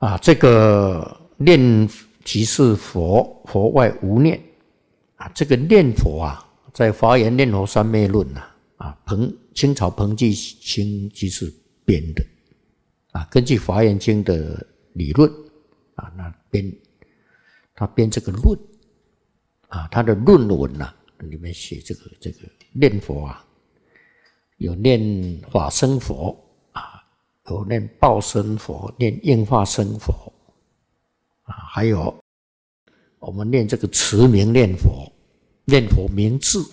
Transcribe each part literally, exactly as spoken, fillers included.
啊，这个念即是佛，佛外无念啊。这个念佛啊，在《华严念佛三昧论》啊，啊，彭清朝彭继清居士编的啊，根据《华严经》的理论啊，那编他编这个论啊，他的论文呐、啊，里面写这个这个念佛啊，有念法身佛啊，有念报身佛，念应化身佛啊，还有我们念这个持名念佛，念佛名字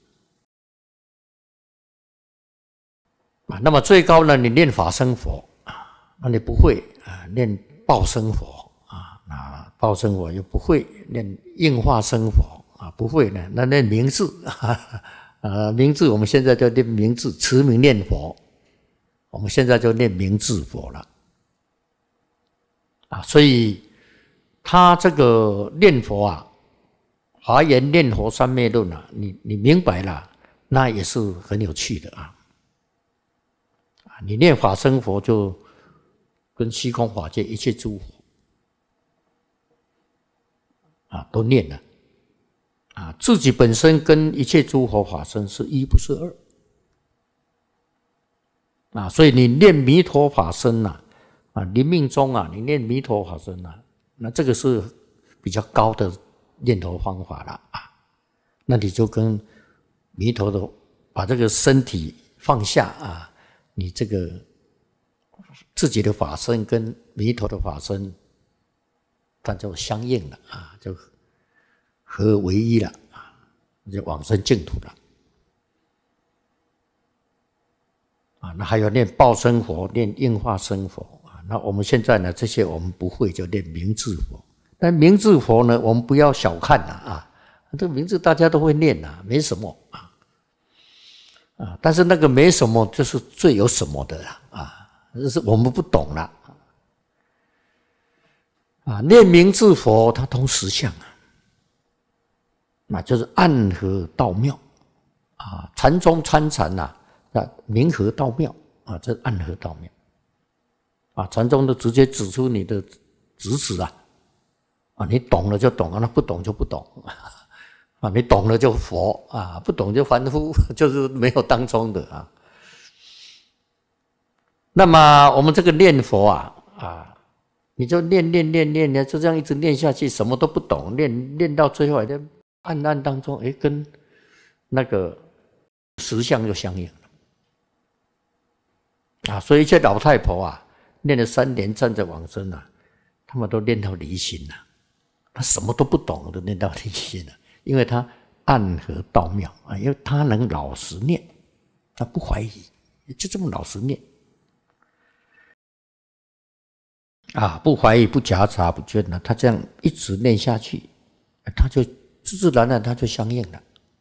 啊。那么最高呢，你念法身佛啊，那你不会啊，念报身佛啊，那报身佛又不会念应化身佛啊，不会呢，那念名字啊，名字我们现在就念名字，持名念佛，我们现在就念名字佛了啊。所以他这个念佛啊，《华严念佛三昧论》啊，你你明白了，那也是很有趣的啊。啊，你念法身佛就跟虚空法界一切诸佛啊都念了啊，自己本身跟一切诸佛法身是一不是二啊，所以你念弥陀法身呐啊，临命终啊，你念弥陀法身呐，那这个是比较高的念头方法了啊。那你就跟弥陀的把这个身体放下啊，你这个自己的法身跟弥陀的法身，它就相应了啊，就合为一了啊，就往生净土了啊。那还有念报身佛，念应化身佛啊。那我们现在呢，这些我们不会，就念名字佛。但名字佛呢，我们不要小看了啊，这个名字大家都会念啊，没什么啊啊。但是那个没什么，就是最有什么的啦啊，就是我们不懂了啊。念名字佛，它通实相啊。那就是暗合道妙啊，禅中参禅呐，啊，明合道妙啊，这暗合道妙啊，禅中都直接指出你的直指啊，啊，你懂了就懂了，那不懂就不懂啊，你懂了就佛啊，不懂就凡夫，就是没有当中的啊。那么我们这个念佛啊啊，你就念念念念念，就这样一直念下去，什么都不懂，念念到最后还在暗暗当中，哎，跟那个实相就相应了啊！所以一些老太婆啊，念了三年站着往生啊，他们都念到离心了。他什么都不懂，都念到离心了，因为他暗合道妙啊，因为他能老实念，他不怀疑，就这么老实念啊，不怀疑，不夹杂，不倦了，他这样一直念下去，他就自自然然它就相应了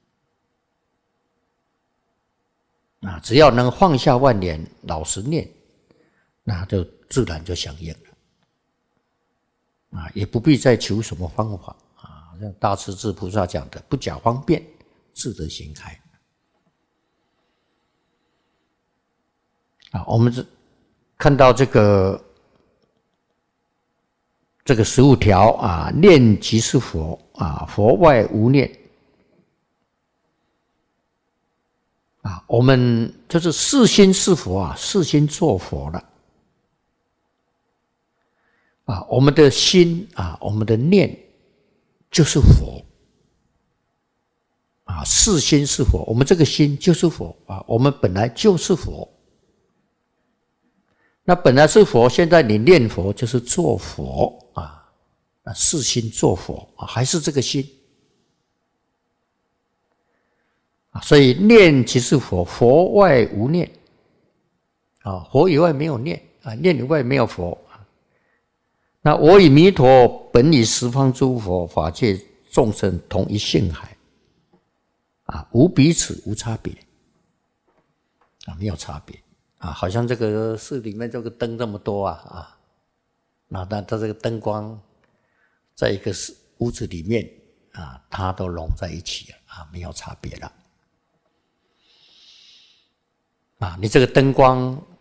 啊！只要能放下万念，老实念，那就自然就相应了啊！也不必再求什么方法啊！像大势至菩萨讲的“不假方便，自得行开”啊！我们是看到这个这个十五条啊，念即是佛啊，佛外无念啊。我们就是是心是佛啊，是心做佛了啊。我们的心啊，我们的念就是佛啊，是心是佛，我们这个心就是佛啊，我们本来就是佛。那本来是佛，现在你念佛就是做佛啊，是心做佛啊，还是这个心啊？所以念即是佛，佛外无念啊，佛以外没有念啊，念以外没有佛啊。那我与弥陀本与十方诸佛法界众生同一性海啊，无彼此无差别啊，没有差别。啊，好像这个寺里面这个灯这么多啊啊，那它它这个灯光在一个屋子里面啊，它都融在一起了啊，没有差别了啊。你这个灯光